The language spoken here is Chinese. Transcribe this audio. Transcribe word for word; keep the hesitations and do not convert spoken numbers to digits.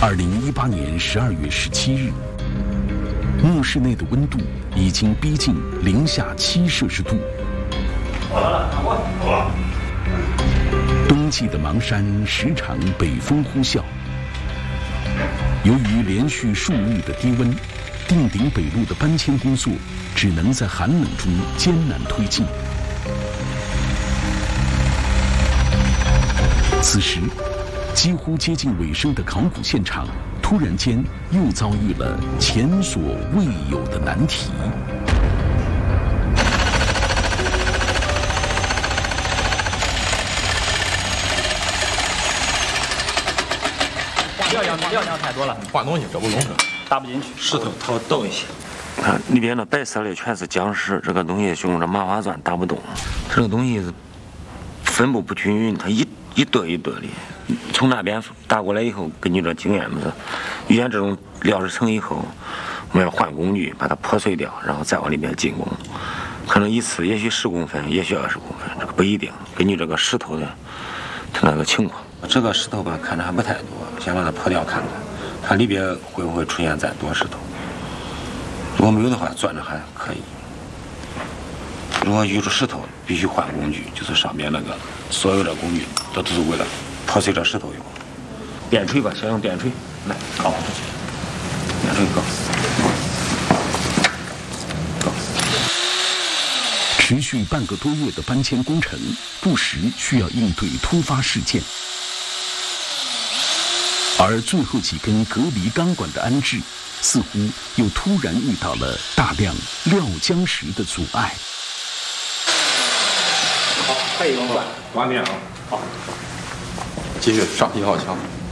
二零一八年十二月十七日，墓室内的温度已经逼近零下七摄氏度。 好了，好了，好了。 冬季的邙山时常北风呼啸，由于连续数日的低温，定鼎北路的搬迁工作只能在寒冷中艰难推进。此时，几乎接近尾声的考古现场，突然间又遭遇了前所未有的难题。 料量料量太多了， 换东西这不拢整， 搭不进去。 石头它陡一些。 看里边的白色的全是浆石，这个东西用这麻花钻打不动。这个东西是分布不均匀，它一一垛一垛的。从那边打过来以后，根据这经验嘛，遇见这种料质层以后，我们要换工具把它破碎掉，然后再往里面进攻。可能一次也许十公分，也许二十公分，这个不一定，根据这个石头的它那个情况。这个石头吧，看着还不太多，先把它破掉看看，看里边会不会出现再多石头。如果没有的话，钻着还可以。如果遇着石头，必须换工具，就是上面那个所有的工具都都是为了破碎这石头用。电锤吧，先用电锤来搞出去，电锤搞。 持续半个多月的搬迁工程，不时需要应对突发事件。而最后几根隔离钢管的安置，似乎又突然遇到了大量料浆石的阻碍。 好，还有一个钻，完点啊！好，继续上一号墙。